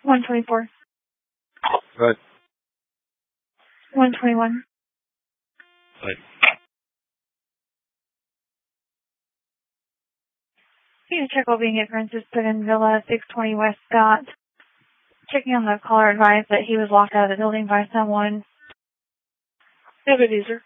124. Right. 121. Right. You check all being at Francis Pittman Villa, 620 West Scott. Checking on the caller advised that he was locked out of the building by someone. Ebenezer.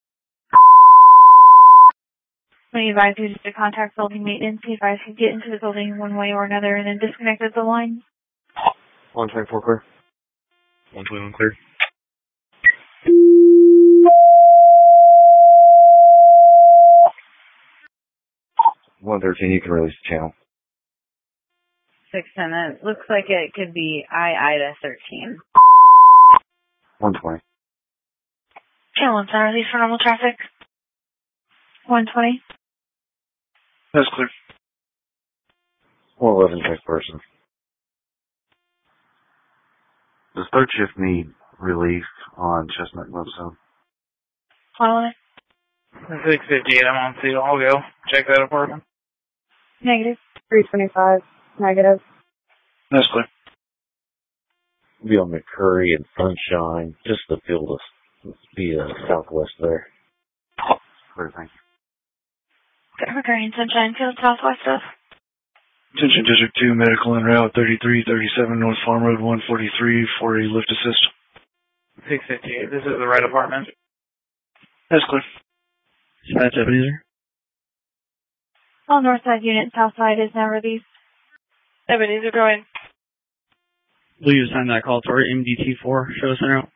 When he advised you to contact building maintenance, he advised you to get into the building one way or another and then disconnected the line. 124 clear. 121 clear. You can release the channel. 610. It looks like it could be Ida 13. 120. Channel 1 center, release for normal traffic. 120. That's clear. 111 check person. Does third shift need relief on Chestnut Glovestone? Follow it. 658, I'm on scene. I'll go. Check that apartment. Negative. 325. Negative. That's clear. Be on McCurry and Sunshine, just the field of be southwest there. Clear, thank you. McCurry and Sunshine Field, southwest of. Attention District 2, medical en route 3337 North Farm Road 143 for a lift assist. 658, this is the right apartment. That's clear. Dispatch Ebenezer. All north side unit, south side is now released. Ebenezer, go in. Will you assign that call to our MDT4? Show us en route.